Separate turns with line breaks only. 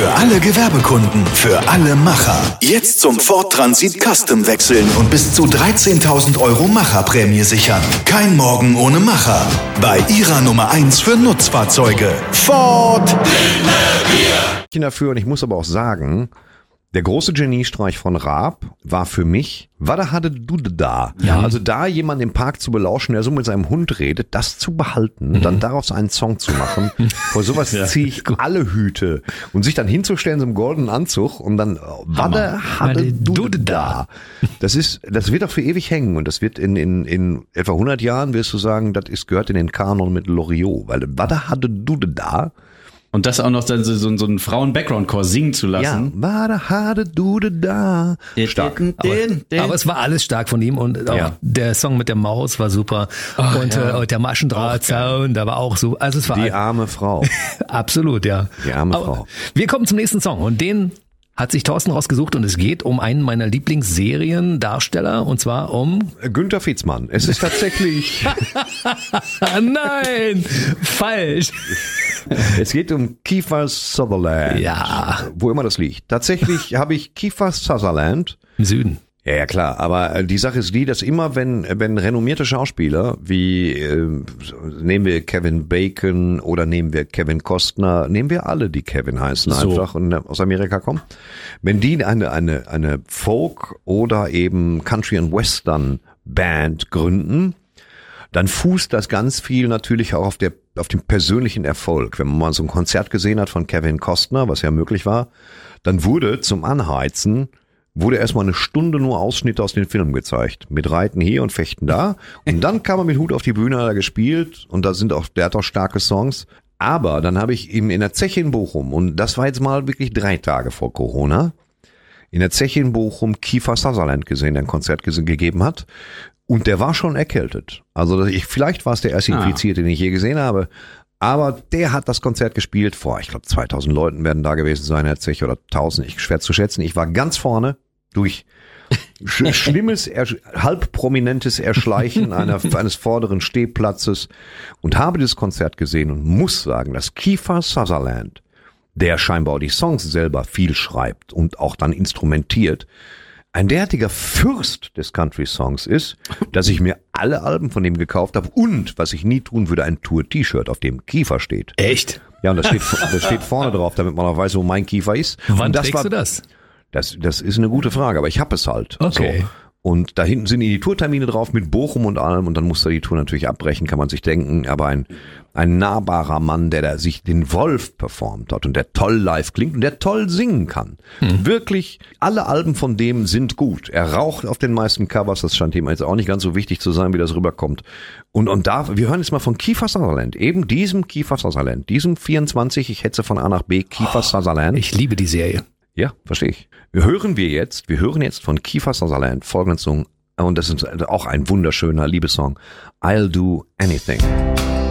Für alle Gewerbekunden, für alle Macher. Jetzt zum Ford Transit Custom wechseln und bis zu 13.000 € Macherprämie sichern. Kein Morgen ohne Macher. Bei Ihrer Nummer 1 für Nutzfahrzeuge. Ford.
Dafür, und ich muss aber auch sagen, der große Geniestreich von Raab war für mich, wada hatte du da? Ja. Also da jemanden im Park zu belauschen, der so mit seinem Hund redet, das zu behalten, dann daraus einen Song zu machen. Vor sowas ziehe ich alle Hüte. Und sich dann hinzustellen in so einem goldenen Anzug und dann, wada hatte du da? Das wird doch für ewig hängen und das wird in etwa 100 Jahren wirst du sagen, das gehört in den Kanon mit Loriot, weil wada hatte du da?
Und das auch noch dann so einen Frauen-Background-Chor singen zu lassen.
Ja, wada hatte du da? Stark.
Aber es war alles stark von ihm und auch der Song mit der Maus war super und der Maschendrahtzaun, da war auch so. Also es war
die arme Frau.
Absolut, ja.
Die arme Frau.
Wir kommen zum nächsten Song und den hat sich Thorsten rausgesucht und es geht um einen meiner Lieblingsseriendarsteller und zwar um
Günther Fitzmann. Es ist tatsächlich
Nein, falsch.
Es geht um Kiefer Sutherland.
Ja.
Wo immer das liegt. Tatsächlich habe ich Kiefer Sutherland
im Süden.
Ja, klar, aber die Sache ist die, dass immer wenn renommierte Schauspieler wie nehmen wir Kevin Bacon oder nehmen wir Kevin Costner, nehmen wir alle, die Kevin heißen einfach und aus Amerika kommen, wenn die eine Folk oder eben Country and Western Band gründen, dann fußt das ganz viel natürlich auch auf dem persönlichen Erfolg. Wenn man mal so ein Konzert gesehen hat von Kevin Costner, was ja möglich war, dann wurde zum Anheizen erstmal eine Stunde nur Ausschnitte aus den Filmen gezeigt. Mit Reiten hier und Fechten da. Und dann kam er mit Hut auf die Bühne, hat er gespielt. Und der hat auch starke Songs. Aber dann habe ich ihm in der Zeche in Bochum, und das war jetzt mal wirklich 3 Tage vor Corona, in der Zeche in Bochum Kiefer Sutherland gesehen, der ein Konzert gegeben hat. Und der war schon erkältet. Also vielleicht war es der erste Infizierte, den ich je gesehen habe. Aber der hat das Konzert gespielt vor, ich glaube 2000 Leuten werden da gewesen sein, Herr Zech, oder 1000, schwer zu schätzen. Ich war ganz vorne durch schlimmes, halb prominentes Erschleichen eines vorderen Stehplatzes und habe dieses Konzert gesehen und muss sagen, dass Kiefer Sutherland, der scheinbar die Songs selber viel schreibt und auch dann instrumentiert, ein derartiger Fürst des Country-Songs ist, dass ich mir alle Alben von ihm gekauft habe und, was ich nie tun würde, ein Tour-T-Shirt, auf dem Kiefer steht.
Echt?
Ja, und das steht vorne drauf, damit man auch weiß, wo mein Kiefer ist.
Wann trägst du das?
Das ist eine gute Frage, aber ich habe es halt.
Okay.
So. Und da hinten sind die Tourtermine drauf mit Bochum und allem und dann muss er die Tour natürlich abbrechen, kann man sich denken. Aber ein nahbarer Mann, der da sich den Wolf performt hat und der toll live klingt und der toll singen kann. Wirklich, alle Alben von dem sind gut. Er raucht auf den meisten Covers, das scheint ihm jetzt auch nicht ganz so wichtig zu sein, wie das rüberkommt. Und wir hören jetzt mal von Kiefer Sutherland, eben diesem Kiefer Sutherland, diesem 24, ich hetze von A nach B, Kiefer Sutherland.
Ich liebe die Serie.
Ja, verstehe ich. Wir hören jetzt von Kiefer Sutherland folgenden Song, und das ist auch ein wunderschöner Liebessong, I'll Do Anything.